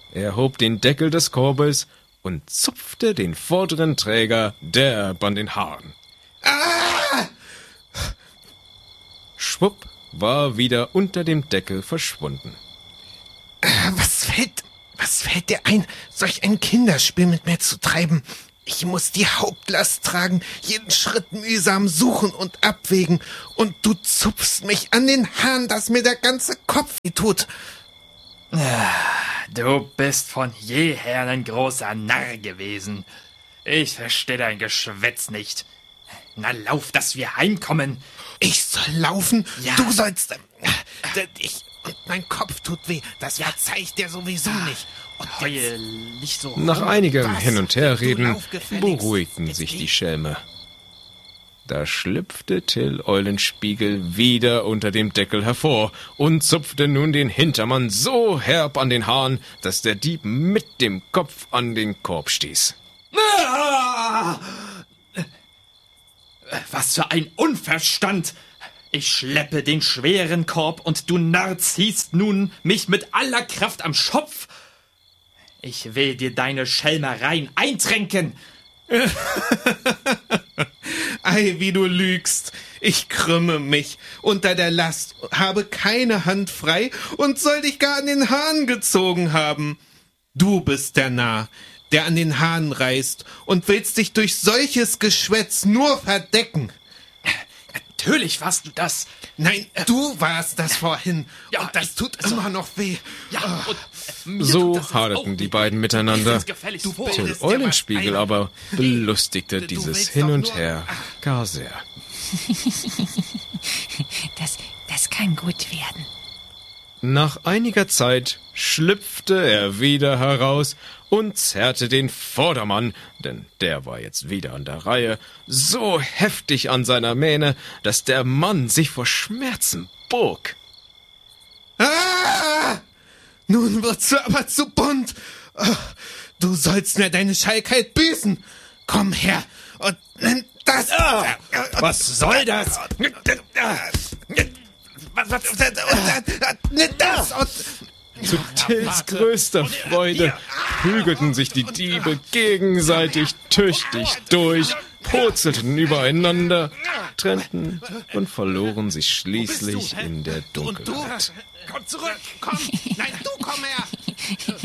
Er hob den Deckel des Korbes und zupfte den vorderen Träger derb an den Haaren. Ah! Schwupp war wieder unter dem Deckel verschwunden. Was fällt dir ein, solch ein Kinderspiel mit mir zu treiben? Ich muss die Hauptlast tragen, jeden Schritt mühsam suchen und abwägen. Und du zupfst mich an den Haaren, dass mir der ganze Kopf wehtut. Du bist von jeher ein großer Narr gewesen. Ich verstehe dein Geschwätz nicht. Na, lauf, dass wir heimkommen. Ich soll laufen? Ja. Du sollst... Und mein Kopf tut weh. Das verzeih ich dir sowieso nicht. Und Heul nicht so Nach rum. einigem Was? Hin- und Herreden Du lauf gefälligst. beruhigten sich die Schelme. Da schlüpfte Till Eulenspiegel wieder unter dem Deckel hervor und zupfte nun den Hintermann so herb an den Haaren, dass der Dieb mit dem Kopf an den Korb stieß. Ah! Was für ein Unverstand! Ich schleppe den schweren Korb und du Narr ziehst nun mich mit aller Kraft am Schopf. Ich will dir deine Schelmereien eintränken. Ei, wie du lügst. Ich krümme mich unter der Last, habe keine Hand frei und soll dich gar an den Haaren gezogen haben. Du bist der Narr, der an den Haaren reißt und willst dich durch solches Geschwätz nur verdecken. Natürlich warst du das. Nein, du warst das vorhin. Ja, und das tut immer noch weh. Ja, und mir So tut das jetzt auch haderten die weh. beiden miteinander. Jetzt gefälligst Du vor. bildest- Till dir was Eulenspiegel ein. aber belustigte Du dieses willst Hin doch und nur- Her gar sehr. Das kann gut werden. Nach einiger Zeit schlüpfte er wieder heraus und zerrte den Vordermann, denn der war jetzt wieder an der Reihe, so heftig an seiner Mähne, dass der Mann sich vor Schmerzen bog. Ah! Nun wird's aber zu bunt. Du sollst mir deine Schalkheit büßen. Komm her und nimm das. Was soll das? Nimm das und... Zu Tills größter Freude prügelten sich die Diebe gegenseitig tüchtig durch, purzelten übereinander, trennten und verloren sich schließlich in der Und du? Dunkelheit. Komm zurück, komm. Nein, du komm her.